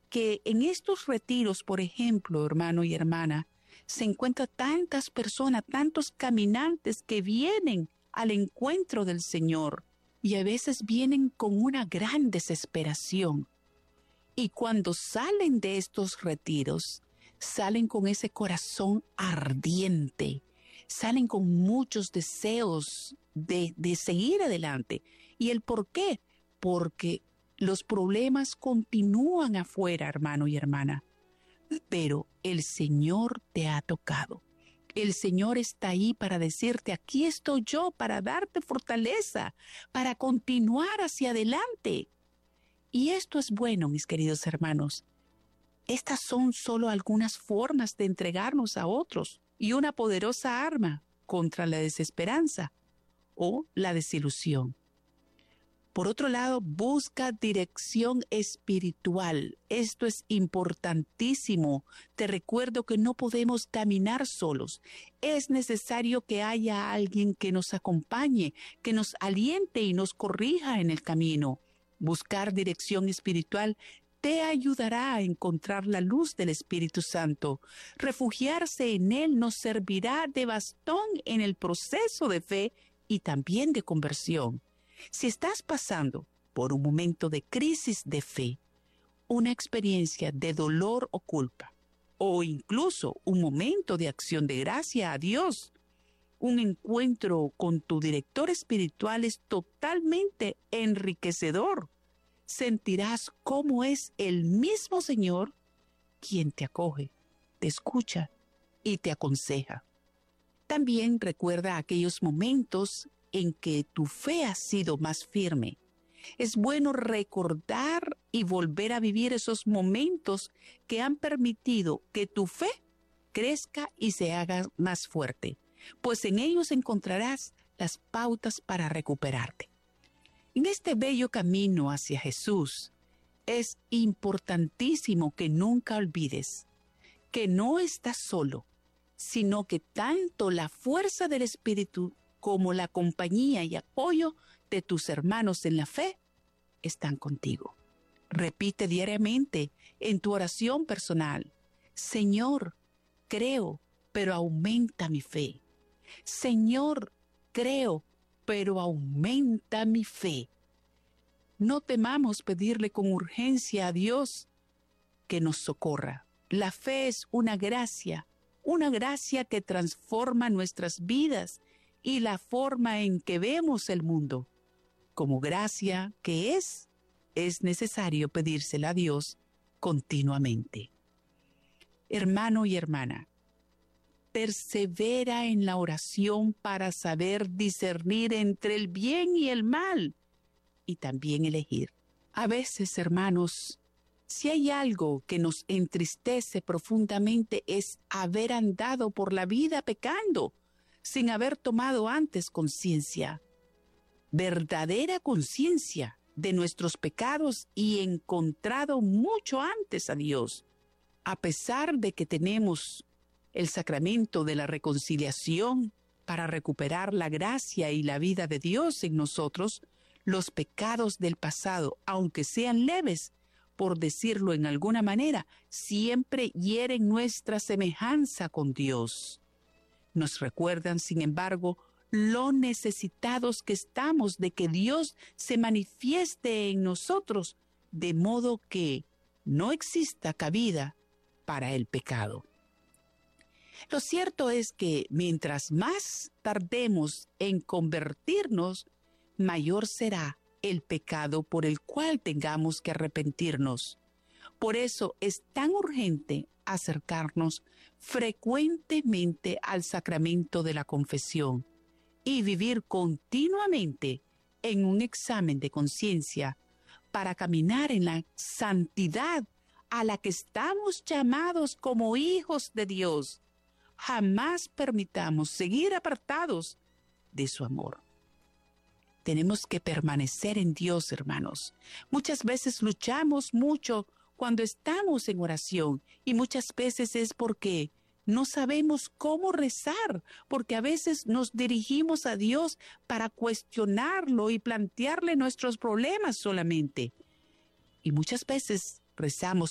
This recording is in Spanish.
que en estos retiros, por ejemplo, hermano y hermana, se encuentran tantas personas, tantos caminantes que vienen al encuentro del Señor y a veces vienen con una gran desesperación. Y cuando salen de estos retiros, salen con ese corazón ardiente, salen con muchos deseos de seguir adelante. ¿Y el por qué? Porque los problemas continúan afuera, hermano y hermana, pero el Señor te ha tocado. El Señor está ahí para decirte, aquí estoy yo para darte fortaleza, para continuar hacia adelante. Y esto es bueno, mis queridos hermanos. Estas son solo algunas formas de entregarnos a otros y una poderosa arma contra la desesperanza o la desilusión. Por otro lado, busca dirección espiritual. Esto es importantísimo. Te recuerdo que no podemos caminar solos. Es necesario que haya alguien que nos acompañe, que nos aliente y nos corrija en el camino. Buscar dirección espiritual te ayudará a encontrar la luz del Espíritu Santo. Refugiarse en Él nos servirá de bastón en el proceso de fe y también de conversión. Si estás pasando por un momento de crisis de fe, una experiencia de dolor o culpa, o incluso un momento de acción de gracia a Dios, un encuentro con tu director espiritual es totalmente enriquecedor. Sentirás cómo es el mismo Señor quien te acoge, te escucha y te aconseja. También recuerda aquellos momentos en que tu fe ha sido más firme. Es bueno recordar y volver a vivir esos momentos que han permitido que tu fe crezca y se haga más fuerte, pues en ellos encontrarás las pautas para recuperarte. En este bello camino hacia Jesús, es importantísimo que nunca olvides que no estás solo, sino que tanto la fuerza del Espíritu como la compañía y apoyo de tus hermanos en la fe están contigo. Repite diariamente en tu oración personal: Señor, creo, pero aumenta mi fe. Señor, creo, pero aumenta mi fe. No temamos pedirle con urgencia a Dios que nos socorra. La fe es una gracia que transforma nuestras vidas y la forma en que vemos el mundo. Como gracia que es necesario pedírsela a Dios continuamente. Hermano y hermana, persevera en la oración para saber discernir entre el bien y el mal y también elegir. A veces, hermanos, si hay algo que nos entristece profundamente es haber andado por la vida pecando sin haber tomado antes conciencia, verdadera conciencia de nuestros pecados y encontrado mucho antes a Dios. A pesar de que tenemos el sacramento de la reconciliación para recuperar la gracia y la vida de Dios en nosotros, los pecados del pasado, aunque sean leves, por decirlo en alguna manera, siempre hieren nuestra semejanza con Dios. Nos recuerdan, sin embargo, lo necesitados que estamos de que Dios se manifieste en nosotros, de modo que no exista cabida para el pecado. Lo cierto es que mientras más tardemos en convertirnos, mayor será el pecado por el cual tengamos que arrepentirnos. Por eso es tan urgente acercarnos frecuentemente al sacramento de la confesión y vivir continuamente en un examen de conciencia para caminar en la santidad a la que estamos llamados como hijos de Dios. Jamás permitamos seguir apartados de su amor. Tenemos que permanecer en Dios, hermanos. Muchas veces luchamos mucho cuando estamos en oración y muchas veces es porque no sabemos cómo rezar, porque a veces nos dirigimos a Dios para cuestionarlo y plantearle nuestros problemas solamente. Y muchas veces rezamos